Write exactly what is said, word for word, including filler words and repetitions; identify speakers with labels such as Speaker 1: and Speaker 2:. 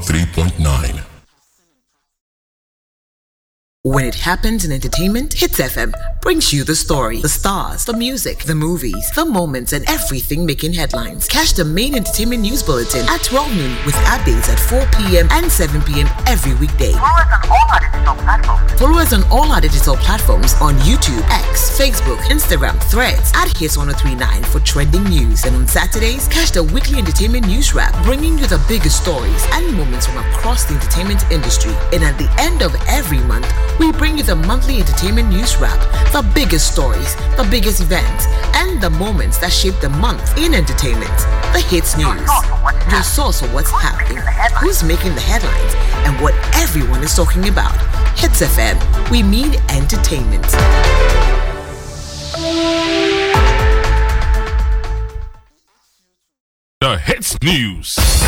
Speaker 1: three point nine.
Speaker 2: When it happens in entertainment, Hits F M brings you the story, the stars, the music, the movies, the moments, and everything making headlines. Catch the main entertainment news bulletin at twelve noon with updates at four p.m. and seven p.m. every weekday. Follow us on all our digital platforms. Follow us on all our digital platforms on YouTube, X, Facebook, Instagram, Threads, at Hits ten thirty-nine for trending news. And on Saturdays, catch the weekly entertainment news wrap, bringing you the biggest stories and moments from across the entertainment industry. And at the end of every month, we bring you the monthly entertainment news wrap, the biggest stories, the biggest events, and the moments that shape the month in entertainment. The Hits News, your source for what's happening, who's making the headlines, and what everyone is talking about. Hits F M, we mean entertainment.
Speaker 3: The Hits News.